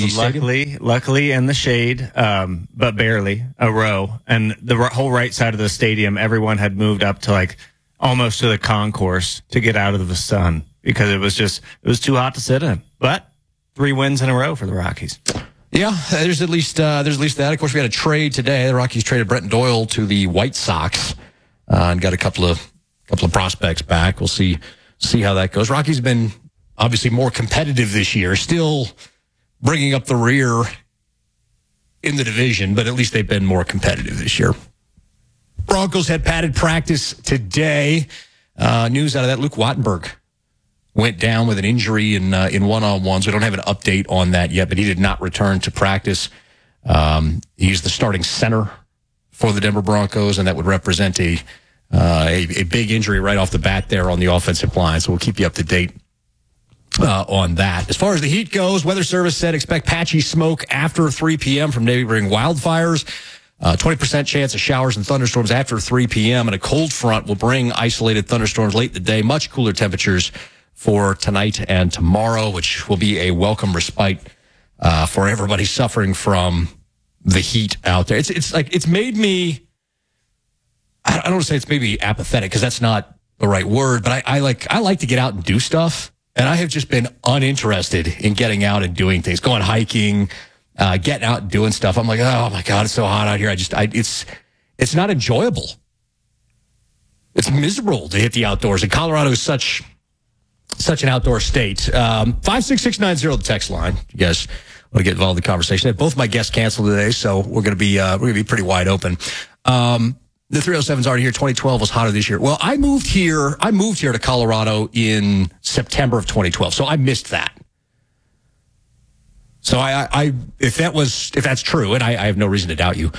luckily in the shade, but barely a row. And the whole right side of the stadium, everyone had moved up to like almost to the concourse to get out of the sun because it was too hot to sit in. But 3 wins in a row for the Rockies. Yeah, there's at least that. Of course, we had a trade today. The Rockies traded Brenton Doyle to the White Sox and got a couple of prospects back. We'll see how that goes. Rockies have been obviously more competitive this year, still bringing up the rear in the division, but at least they've been more competitive this year. Broncos had padded practice today. News out of that, Luke Wattenberg went down with an injury in one-on-ones. We don't have an update on that yet, but he did not return to practice. He's the starting center for the Denver Broncos, and that would represent a big injury right off the bat there on the offensive line. So we'll keep you up to date on that. As far as the heat goes, Weather Service said expect patchy smoke after 3 p.m. from neighboring wildfires. 20% chance of showers and thunderstorms after 3 p.m. And a cold front will bring isolated thunderstorms late in the day. Much cooler temperatures for tonight and tomorrow, which will be a welcome respite for everybody suffering from the heat out there. It's made me, I don't want to say it's maybe apathetic because that's not the right word, but I like to get out and do stuff. And I have just been uninterested in getting out and doing things, going hiking, getting out and doing stuff. I'm like, oh my God, it's so hot out here. It's not enjoyable. It's miserable to hit the outdoors. And Colorado is such an outdoor state. 56690, the text line. You guys want to get involved in the conversation. Both my guests canceled today, so we're going to be pretty wide open. The 307's already here. 2012 was hotter this year. Well, I moved here to Colorado in September of 2012, so I missed that. So if that's true, and I have no reason to doubt you,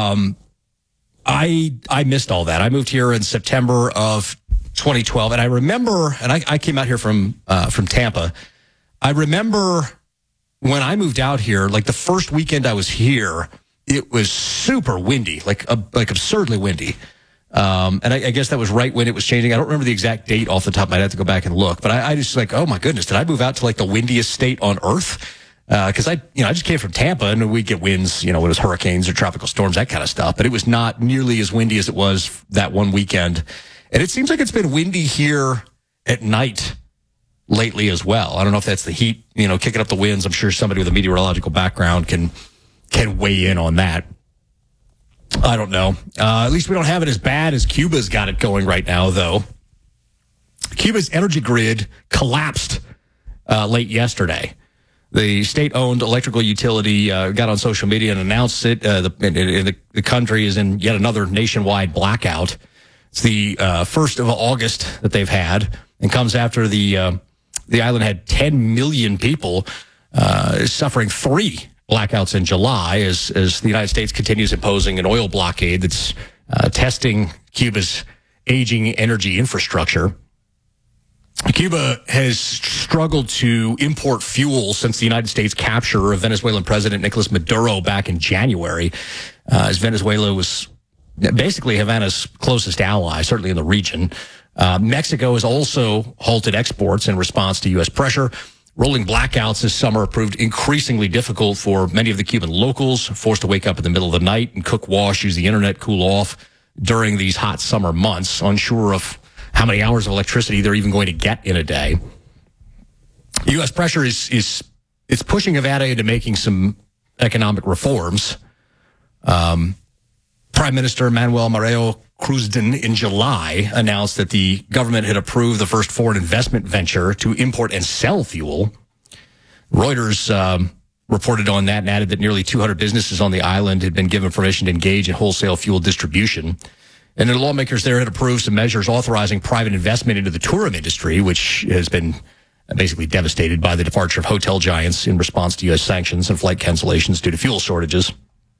I missed all that. I moved here in September of 2012, and I remember, and I came out here from Tampa. I remember when I moved out here, like the first weekend I was here, it was super windy, like absurdly windy. And I guess that was right when it was changing. I don't remember the exact date off the top of my head. I have to go back and look. But I just like, oh my goodness, did I move out to like the windiest state on earth? Because I just came from Tampa and we get winds, when it was hurricanes or tropical storms, that kind of stuff. But it was not nearly as windy as it was that one weekend. And it seems like it's been windy here at night lately as well. I don't know if that's the heat, kicking up the winds. I'm sure somebody with a meteorological background can weigh in on that. I don't know. At least we don't have it as bad as Cuba's got it going right now, though. Cuba's energy grid collapsed late yesterday. The state-owned electrical utility got on social media and announced it. The country is in yet another nationwide blackout. It's the 1st of August that they've had, and comes after the island had 10 million people suffering 3 blackouts in July as the United States continues imposing an oil blockade that's testing Cuba's aging energy infrastructure. Cuba has struggled to import fuel since the United States capture of Venezuelan President Nicolas Maduro back in January, as Venezuela was basically Havana's closest ally, certainly in the region. Mexico has also halted exports in response to U.S. pressure. Rolling blackouts this summer proved increasingly difficult for many of the Cuban locals, forced to wake up in the middle of the night and cook, wash, use the internet, cool off during these hot summer months, unsure of how many hours of electricity they're even going to get in a day. U.S. pressure is pushing Havana into making some economic reforms. Prime Minister Manuel Mario Cruzden in July announced that the government had approved the first foreign investment venture to import and sell fuel. Reuters reported on that and added that nearly 200 businesses on the island had been given permission to engage in wholesale fuel distribution. And the lawmakers there had approved some measures authorizing private investment into the tourism industry, which has been basically devastated by the departure of hotel giants in response to U.S. sanctions and flight cancellations due to fuel shortages.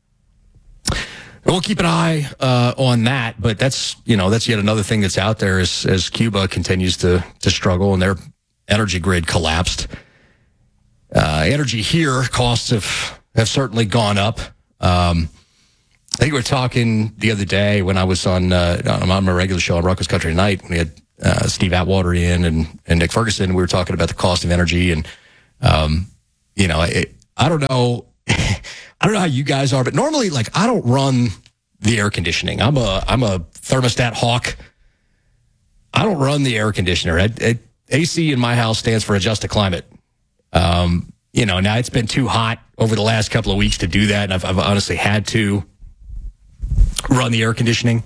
We'll keep an eye on that, but that's yet another thing that's out there as Cuba continues to struggle and their energy grid collapsed. Energy here, costs have certainly gone up. I think we were talking the other day when I was on my regular show on Rocco's Country Tonight. We had Steve Atwater in and Nick Ferguson. We were talking about the cost of energy, and I don't know. I don't know how you guys are, but normally, like, I don't run the air conditioning. I'm a thermostat hawk. I don't run the air conditioner. AC in my house stands for adjust to climate. Now it's been too hot over the last couple of weeks to do that, and I've honestly had to run the air conditioning.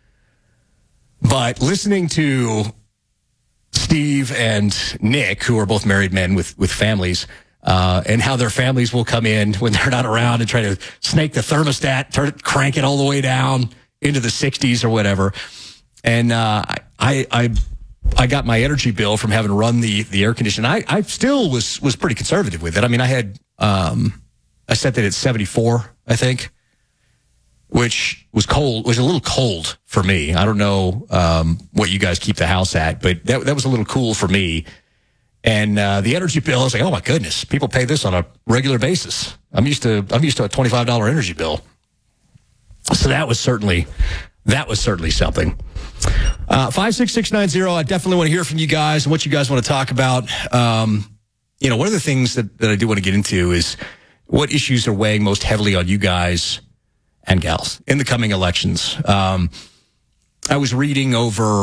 But listening to Steve and Nick, who are both married men with families, and how their families will come in when they're not around and try to snake the thermostat, crank it all the way down into the 60s or whatever. And I got my energy bill from having run the air conditioner. I still was pretty conservative with it. I mean, I set that at 74, I think, which was cold, was a little cold for me. I don't know what you guys keep the house at, but that was a little cool for me. And the energy bill, I was like, oh my goodness, people pay this on a regular basis. I'm used to a $25 energy bill. So that was certainly something. 56690, I definitely want to hear from you guys and what you guys want to talk about. One of the things that I do want to get into is what issues are weighing most heavily on you guys and gals in the coming elections. I was reading over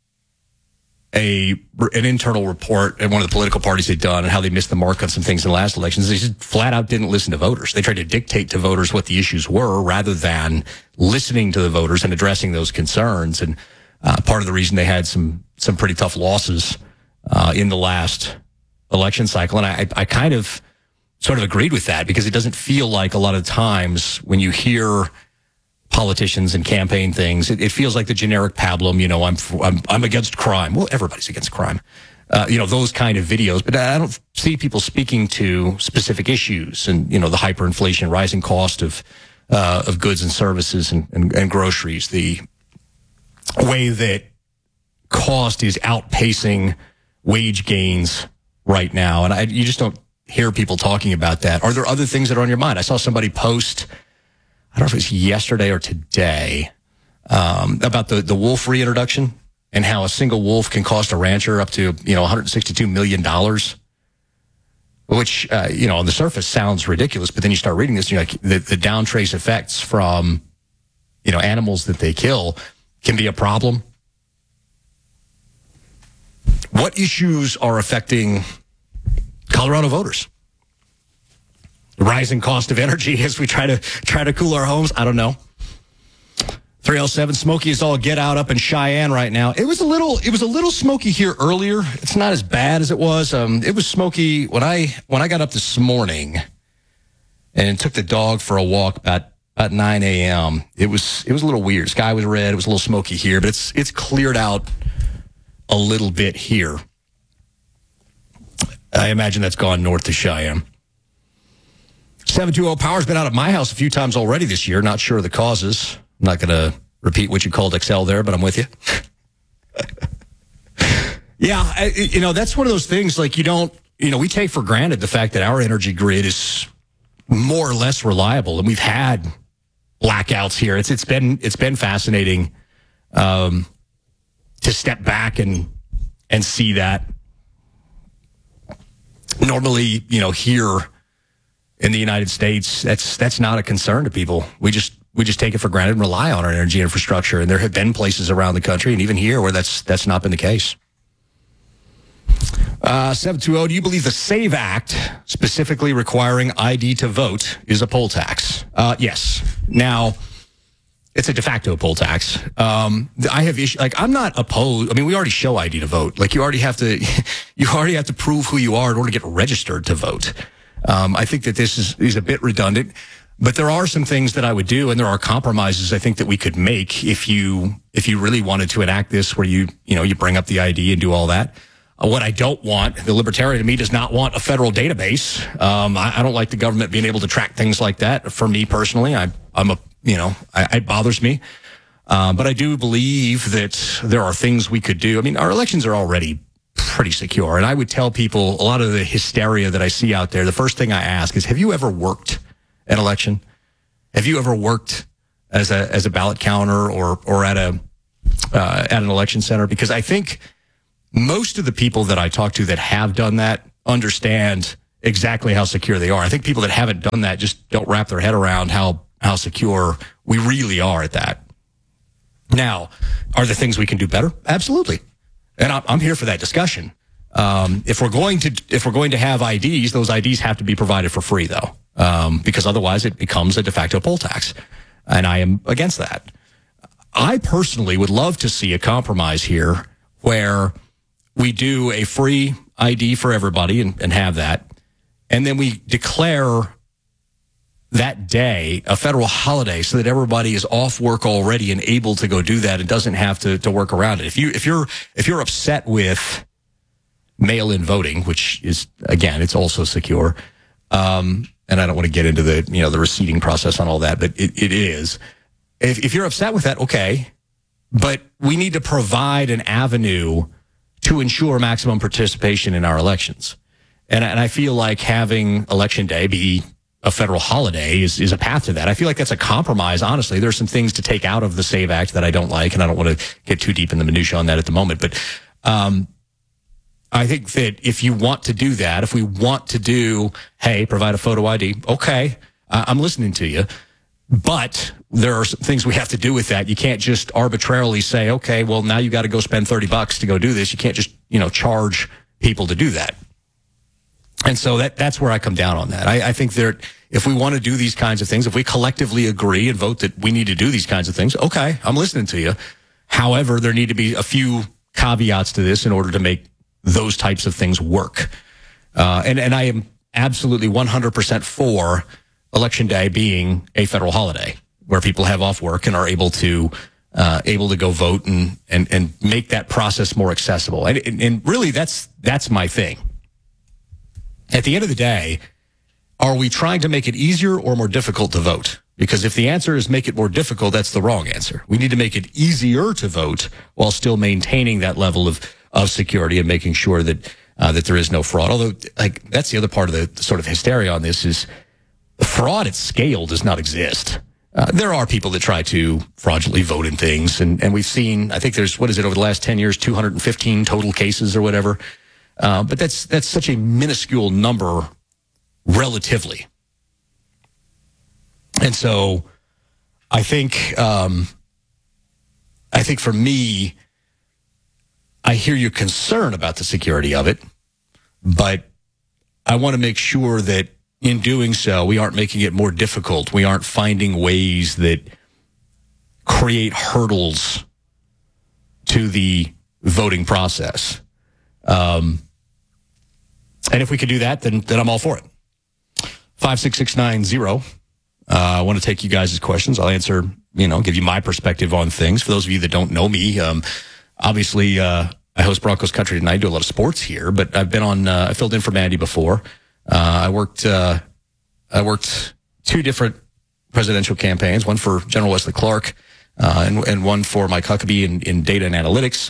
an internal report that one of the political parties had done and how they missed the mark on some things in the last elections. They just flat out didn't listen to voters. They tried to dictate to voters what the issues were rather than listening to the voters and addressing those concerns. And part of the reason they had some pretty tough losses in the last election cycle. And I kind of sort of agreed with that, because it doesn't feel like a lot of times when you hear politicians and campaign things, it feels like the generic pablum, I'm against crime. Well, everybody's against crime. Those kind of videos, but I don't see people speaking to specific issues and, the hyperinflation, rising cost of goods and services and groceries, the way that cost is outpacing wage gains right now. And you just don't hear people talking about that. Are there other things that are on your mind? I saw somebody post, I don't know if it was yesterday or today, about the wolf reintroduction and how a single wolf can cost a rancher up to, $162 million, which, on the surface sounds ridiculous. But then you start reading this, and you're like, the downtrace effects from, animals that they kill can be a problem. What issues are affecting Colorado voters? The rising cost of energy as we try to cool our homes. I don't know. 307 smoky is all get out up in Cheyenne right now. It was a little smoky here earlier. It's not as bad as it was. It was smoky when I got up this morning and took the dog for a walk about 9 a.m. It was a little weird. Sky was red. It was a little smoky here, but it's cleared out a little bit here. I imagine that's gone north to Cheyenne. 720 power's been out of my house a few times already this year. Not sure of the causes. I'm not going to repeat what you called Excel there, but I'm with you. Yeah, that's one of those things, like, we take for granted the fact that our energy grid is more or less reliable, and we've had blackouts here. It's been fascinating to step back and see that. Normally, here in the United States, that's not a concern to people. We just take it for granted and rely on our energy infrastructure. And there have been places around the country and even here where that's not been the case. 720, do you believe the SAVE Act, specifically requiring ID to vote, is a poll tax? Yes. Now, it's a de facto poll tax. I have issues, like, I'm not opposed. I mean, we already show ID to vote. Like, you already have to prove who you are in order to get registered to vote. I think that this is a bit redundant, but there are some things that I would do, and there are compromises I think that we could make if you really wanted to enact this, where you bring up the ID and do all that. What I don't want, the libertarian in me does not want a federal database. I don't like the government being able to track things like that. For me personally, it bothers me. But I do believe that there are things we could do. I mean, our elections are already pretty secure. And I would tell people, a lot of the hysteria that I see out there, the first thing I ask is, have you ever worked an election? Have you ever worked as a ballot counter or at an election center? Because I think most of the people that I talk to that have done that understand exactly how secure they are. I think people that haven't done that just don't wrap their head around how secure we really are at that. Now, are there things we can do better? Absolutely. And I'm here for that discussion. If we're going to have IDs, those IDs have to be provided for free, though, because otherwise it becomes a de facto poll tax, and I am against that. I personally would love to see a compromise here where we do a free ID for everybody and have that, and then we declare that day a federal holiday so that everybody is off work already and able to go do that and doesn't have to work around it. If you're upset with mail-in voting, which is, again, it's also secure, and I don't want to get into the receipting process on all that, but it is. If you're upset with that, okay, but we need to provide an avenue to ensure maximum participation in our elections. And I feel like having Election Day be a federal holiday is a path to that. I feel like that's a compromise, honestly. There's some things to take out of the SAVE Act that I don't like, and I don't want to get too deep in the minutia on that at the moment. But I think that if you want to do that, if we want to do, hey, provide a photo ID, okay, I'm listening to you. But there are some things we have to do with that. You can't just arbitrarily say, okay, well, now you got to go spend $30 to go do this. You can't just, charge people to do that. And so that's where I come down on that. I think that if we want to do these kinds of things, if we collectively agree and vote that we need to do these kinds of things, okay, I'm listening to you. However, there need to be a few caveats to this in order to make those types of things work. And I am absolutely 100% for Election Day being a federal holiday where people have off work and are able to go vote and make that process more accessible. And really, that's my thing. At the end of the day, are we trying to make it easier or more difficult to vote? Because if the answer is make it more difficult, that's the wrong answer. We need to make it easier to vote while still maintaining that level of security and making sure that there is no fraud. Although, that's the other part of the sort of hysteria on this is fraud at scale does not exist. There are people that try to fraudulently vote in things, and we've seen, I think there's, over the last 10 years, 215 total cases or whatever. But that's such a minuscule number relatively. And so I think for me, I hear your concern about the security of it, but I want to make sure that in doing so, we aren't making it more difficult. We aren't finding ways that create hurdles to the voting process. And if we could do that, then I'm all for it. 56690. I want to take you guys' questions. I'll answer, give you my perspective on things. For those of you that don't know me, obviously, I host Broncos Country tonight. I do a lot of sports here, but I've been on, I filled in for Mandy before. I worked 2 different presidential campaigns, one for General Wesley Clark, and one for Mike Huckabee in data and analytics.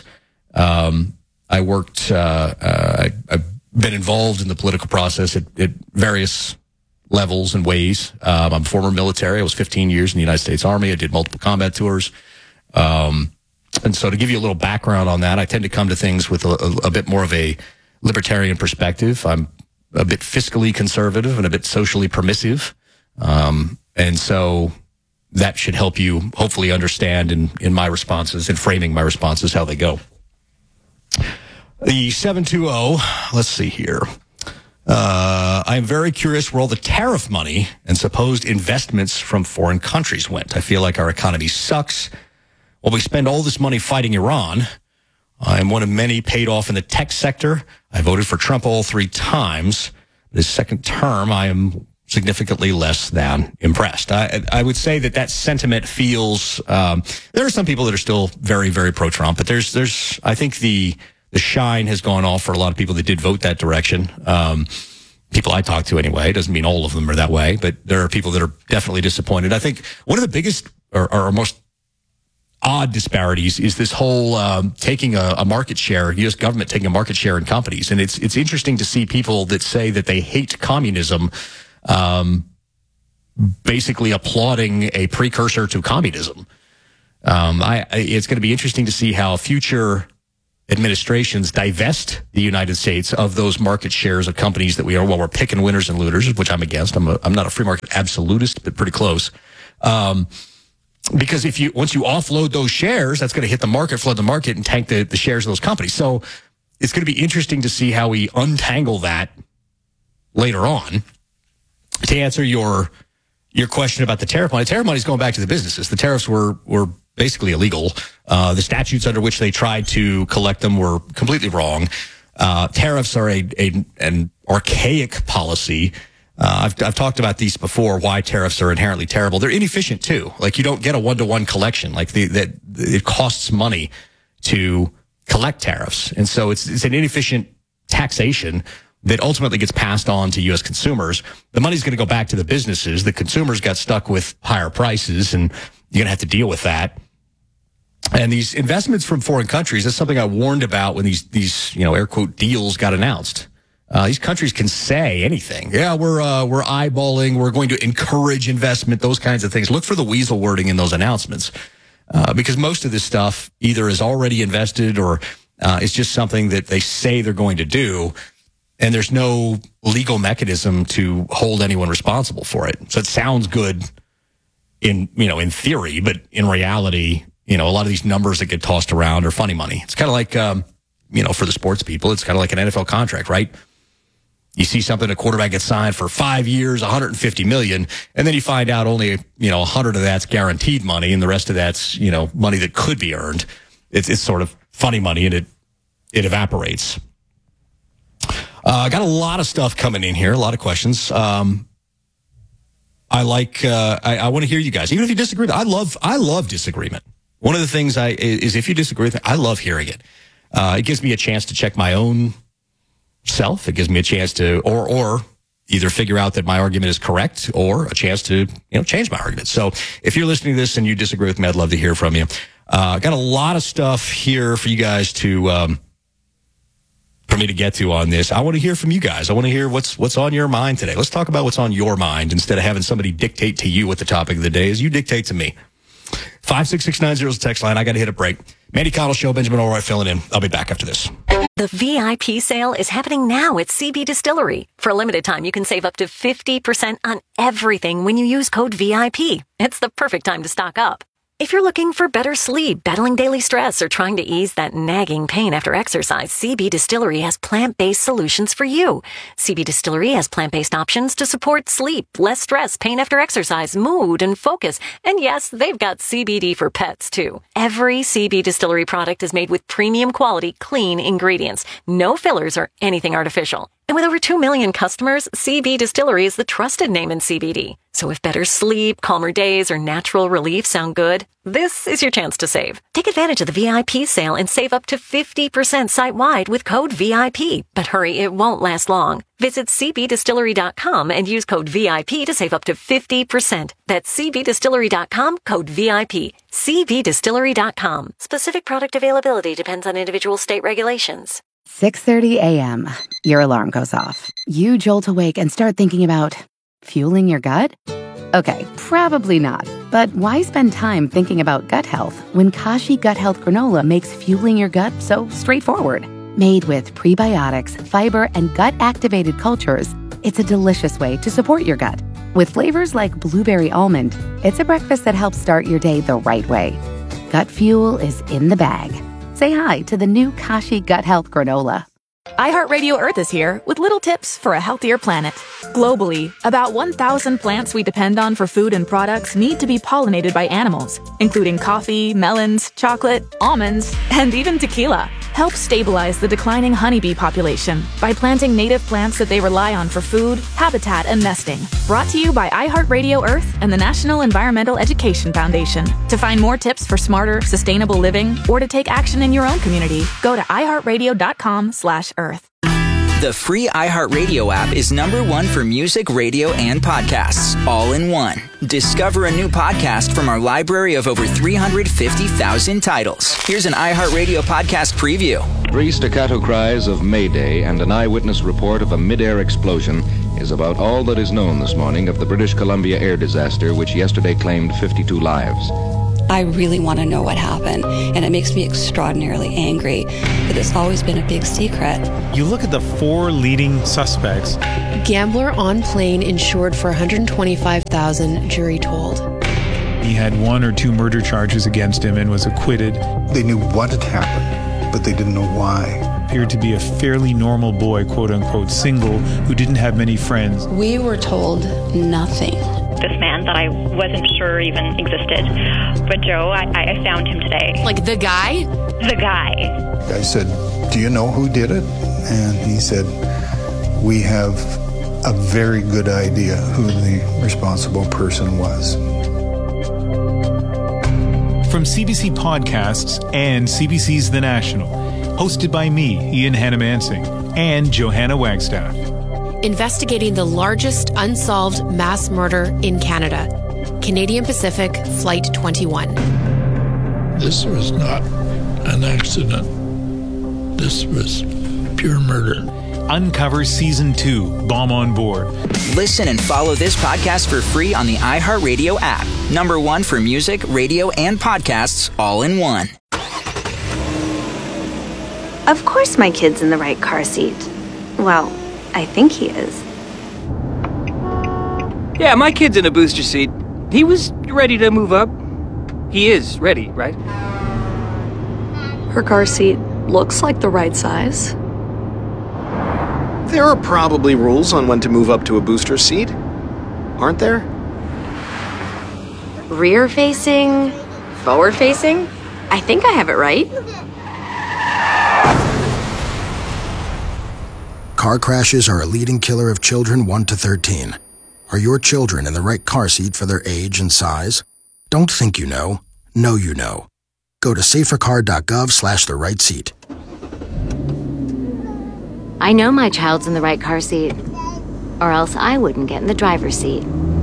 I've been involved in the political process at various levels and ways. I'm former military. I was 15 years in the United States Army. I did multiple combat tours. And so to give you a little background on that, I tend to come to things with a bit more of a libertarian perspective. I'm a bit fiscally conservative and a bit socially permissive. And so that should help you hopefully understand in my responses and framing my responses how they go. The 720, let's see here. I am very curious where all the tariff money and supposed investments from foreign countries went. I feel like our economy sucks. While we spend all this money fighting Iran, I am one of many paid off in the tech sector. I voted for Trump all 3 times. This second term, I am significantly less than impressed. I would say that sentiment feels, there are some people that are still very, very pro-Trump, but there's, I think the shine has gone off for a lot of people that did vote that direction. People I talk to anyway. Doesn't mean all of them are that way, but there are people that are definitely disappointed. I think one of the biggest or most odd disparities is this whole taking a market share, U.S. government taking a market share in companies. And it's interesting to see people that say that they hate communism basically applauding a precursor to communism. It's going to be interesting to see how future administrations divest the United States of those market shares of companies that we're picking winners and losers, which I'm against. I'm not a free market absolutist, but pretty close. Because once you offload those shares, that's going to hit the market, flood the market, and tank the shares of those companies. So it's going to be interesting to see how we untangle that later on. To answer your question about the tariff money is going back to the businesses. The tariffs were basically illegal. The statutes under which they tried to collect them were completely wrong. Tariffs are an archaic policy. I've talked about these before, why tariffs are inherently terrible. They're inefficient too. Like, you don't get a one-to-one collection. Like, it costs money to collect tariffs. And so it's an inefficient taxation that ultimately gets passed on to U.S. consumers. The money's going to go back to the businesses. The consumers got stuck with higher prices, and you're going to have to deal with that. And these investments from foreign countries, that's something I warned about when these air quote deals got announced. These countries can say anything. Yeah, we're eyeballing, we're going to encourage investment, those kinds of things. Look for the weasel wording in those announcements. Because most of this stuff either is already invested or is just something that they say they're going to do, and there's no legal mechanism to hold anyone responsible for it. So it sounds good in theory, but in reality, a lot of these numbers that get tossed around are funny money. It's kind of like, for the sports people, it's kind of like an NFL contract, right? You see something, a quarterback gets signed for 5 years, $150 million, and then you find out only, 100 of that's guaranteed money, and the rest of that's, money that could be earned. It's sort of funny money, and it evaporates. I got a lot of stuff coming in here, a lot of questions. I want to hear you guys, even if you disagree. I love disagreement. One of the things is if you disagree with me, I love hearing it. It gives me a chance to check my own self. It gives me a chance to, or either figure out that my argument is correct, or a chance to, change my argument. So if you're listening to this and you disagree with me, I'd love to hear from you. Got a lot of stuff here for you guys for me to get to on this. I want to hear from you guys. I want to hear what's on your mind today. Let's talk about what's on your mind instead of having somebody dictate to you what the topic of the day is. You dictate to me. 56690 is the text line. I got to hit a break. Mandy Connell Show, Benjamin Allroy filling in. I'll be back after this. The VIP sale is happening now at CB Distillery. For a limited time, you can save up to 50% on everything when you use code VIP. It's the perfect time to stock up. If you're looking for better sleep, battling daily stress, or trying to ease that nagging pain after exercise, CB Distillery has plant-based solutions for you. CB Distillery has plant-based options to support sleep, less stress, pain after exercise, mood, and focus. And yes, they've got CBD for pets, too. Every CB Distillery product is made with premium quality, clean ingredients. No fillers or anything artificial. And with over 2 million customers, CB Distillery is the trusted name in CBD. So if better sleep, calmer days, or natural relief sound good, this is your chance to save. Take advantage of the VIP sale and save up to 50% site-wide with code VIP. But hurry, it won't last long. Visit cbdistillery.com and use code VIP to save up to 50%. That's cbdistillery.com, code VIP. cbdistillery.com. Specific product availability depends on individual state regulations. 6:30 a.m. Your alarm goes off. You jolt awake and start thinking about fueling your gut? Okay, probably not. But why spend time thinking about gut health when Kashi Gut Health Granola makes fueling your gut so straightforward? Made with prebiotics, fiber, and gut-activated cultures, it's a delicious way to support your gut. With flavors like blueberry almond, it's a breakfast that helps start your day the right way. Gut fuel is in the bag. Say hi to the new Kashi Gut Health Granola. iHeartRadio Earth is here with little tips for a healthier planet. Globally, about 1,000 plants we depend on for food and products need to be pollinated by animals, including coffee, melons, chocolate, almonds, and even tequila. Help stabilize the declining honeybee population by planting native plants that they rely on for food, habitat, and nesting. Brought to you by iHeartRadio Earth and the National Environmental Education Foundation. To find more tips for smarter, sustainable living, or to take action in your own community, go to iHeartRadio.com/Earth. The free iHeartRadio app is #1 for music, radio, and podcasts, all in one. Discover a new podcast from our library of over 350,000 titles. Here's an iHeartRadio podcast preview. 3 staccato cries of Mayday and an eyewitness report of a mid-air explosion is about all that is known this morning of the British Columbia air disaster, which yesterday claimed 52 lives. I really want to know what happened, and it makes me extraordinarily angry that it's always been a big secret. You look at the 4 leading suspects. Gambler on plane insured for $125,000, jury told. He had 1 or 2 murder charges against him and was acquitted. They knew what had happened, but they didn't know why. Appeared to be a fairly normal boy, quote unquote, single, who didn't have many friends. We were told nothing. This man that I wasn't sure even existed. But Joe, I found him today. Like the guy? The guy. I said, do you know who did it? And he said, we have a very good idea who the responsible person was. From CBC Podcasts and CBC's The National, hosted by me, Ian Hannamansing, and Johanna Wagstaff. Investigating the largest unsolved mass murder in Canada. Canadian Pacific Flight 21. This was not an accident. This was pure murder. Uncover Season 2, Bomb on Board. Listen and follow this podcast for free on the iHeartRadio app. #1 for music, radio, and podcasts all in one. Of course my kid's in the right car seat. Well, I think he is. Yeah, my kid's in a booster seat. He was ready to move up. He is ready, right? Her car seat looks like the right size. There are probably rules on when to move up to a booster seat, aren't there? Rear facing, forward facing. I think I have it right. Car crashes are a leading killer of children 1 to 13. Are your children in the right car seat for their age and size? Don't think you know. Know you know. Go to safercar.gov/the-right-seat. I know my child's in the right car seat, or else I wouldn't get in the driver's seat.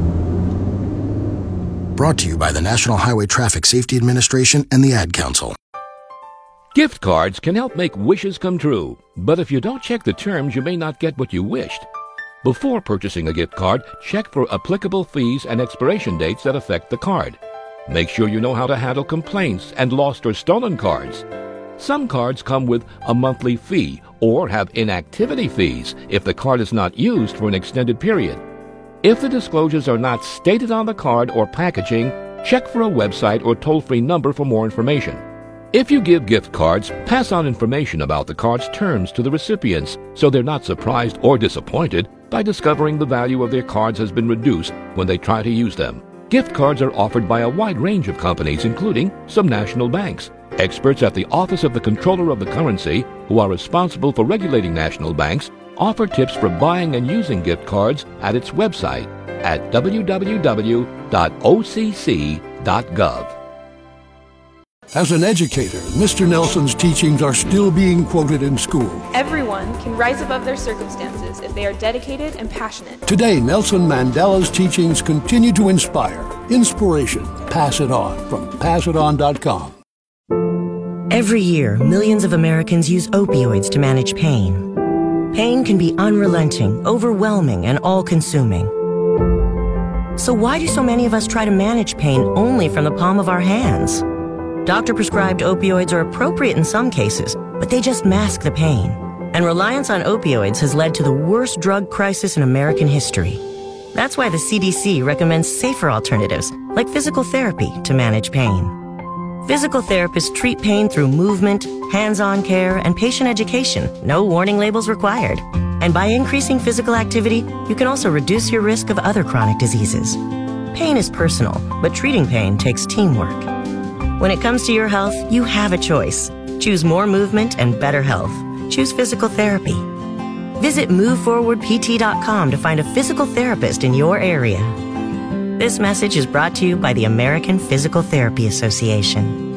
Brought to you by the National Highway Traffic Safety Administration and the Ad Council. Gift cards can help make wishes come true, but if you don't check the terms, you may not get what you wished. Before purchasing a gift card, check for applicable fees and expiration dates that affect the card. Make sure you know how to handle complaints and lost or stolen cards. Some cards come with a monthly fee or have inactivity fees if the card is not used for an extended period. If the disclosures are not stated on the card or packaging, check for a website or toll-free number for more information. If you give gift cards, pass on information about the card's terms to the recipients so they're not surprised or disappointed by discovering the value of their cards has been reduced when they try to use them. Gift cards are offered by a wide range of companies, including some national banks. Experts at the Office of the Comptroller of the Currency, who are responsible for regulating national banks, offer tips for buying and using gift cards at its website at www.occ.gov. As an educator, Mr. Nelson's teachings are still being quoted in school. Everyone can rise above their circumstances if they are dedicated and passionate. Today, Nelson Mandela's teachings continue to inspire. Inspiration. Pass it on from passiton.com. Every year, millions of Americans use opioids to manage pain. Pain can be unrelenting, overwhelming, and all-consuming. So why do so many of us try to manage pain only from the palm of our hands? Doctor-prescribed opioids are appropriate in some cases, but they just mask the pain. And reliance on opioids has led to the worst drug crisis in American history. That's why the CDC recommends safer alternatives, like physical therapy, to manage pain. Physical therapists treat pain through movement, hands-on care, and patient education. No warning labels required. And by increasing physical activity, you can also reduce your risk of other chronic diseases. Pain is personal, but treating pain takes teamwork. When it comes to your health, you have a choice. Choose more movement and better health. Choose physical therapy. Visit moveforwardpt.com to find a physical therapist in your area. This message is brought to you by the American Physical Therapy Association.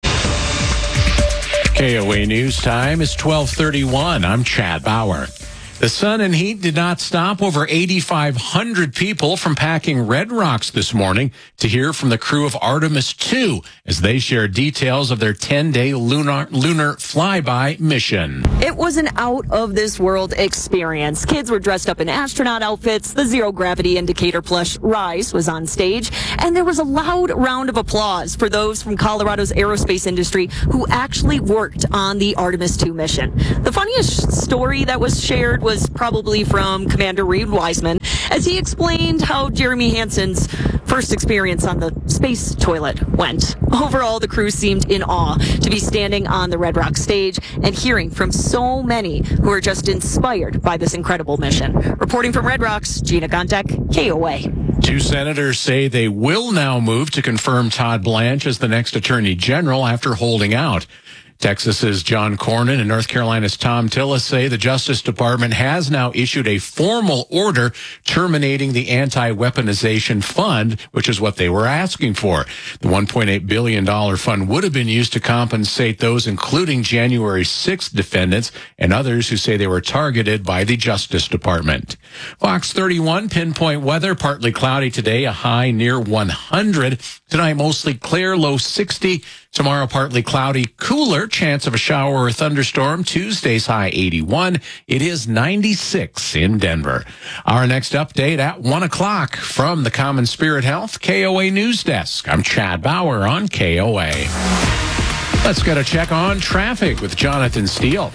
KOA News Time is 12:31. I'm Chad Bauer. The sun and heat did not stop over 8,500 people from packing Red Rocks this morning to hear from the crew of Artemis II as they shared details of their 10-day lunar flyby mission. It was an out-of-this-world experience. Kids were dressed up in astronaut outfits. The zero-gravity indicator plush Rise was on stage. And there was a loud round of applause for those from Colorado's aerospace industry who actually worked on the Artemis II mission. The funniest story that was shared was probably from Commander Reed Wiseman as he explained how Jeremy Hansen's first experience on the space toilet went. Overall, the crew seemed in awe to be standing on the Red Rock stage and hearing from so many who are just inspired by this incredible mission. Reporting from Red Rocks, Gina Gontek, KOA. 2 senators say they will now move to confirm Todd Blanche as the next attorney general after holding out. Texas's John Cornyn and North Carolina's Tom Tillis say the Justice Department has now issued a formal order terminating the anti-weaponization fund, which is what they were asking for. The $1.8 billion fund would have been used to compensate those, including January 6th defendants and others who say they were targeted by the Justice Department. Fox 31 pinpoint weather, partly cloudy today, a high near 100. Tonight, mostly clear, low 60. Tomorrow, partly cloudy, cooler, chance of a shower or thunderstorm. Tuesday's high 81. It is 96 in Denver. Our next update at 1 o'clock from the Common Spirit Health KOA News Desk. I'm Chad Bauer on KOA. Let's get a check on traffic with Jonathan Steele.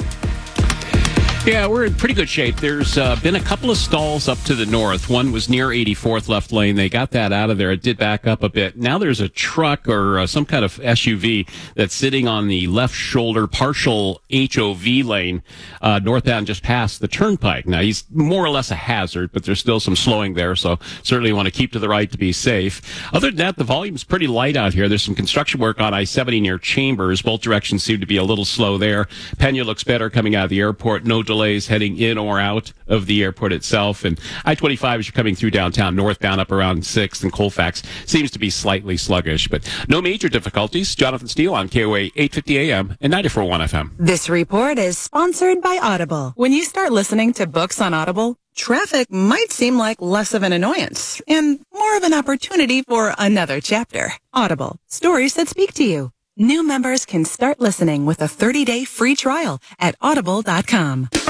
Yeah, we're in pretty good shape. There's been a couple of stalls up to the north. One was near 84th left lane. They got that out of there. It did back up a bit. Now there's a truck or some kind of SUV that's sitting on the left shoulder partial HOV lane, northbound just past the turnpike. Now he's more or less a hazard, but there's still some slowing there, so certainly want to keep to the right to be safe. Other than that, the volume's pretty light out here. There's some construction work on I-70 near Chambers. Both directions seem to be a little slow there. Pena looks better coming out of the airport. No delays heading in or out of the airport itself. And I-25, as you're coming through downtown, northbound up around 6th and Colfax, seems to be slightly sluggish, but no major difficulties. Jonathan Steele on KOA 850 AM and 94.1 FM. This report is sponsored by Audible. When you start listening to books on Audible, traffic might seem like less of an annoyance and more of an opportunity for another chapter. Audible, stories that speak to you. New members can start listening with a 30-day free trial at audible.com.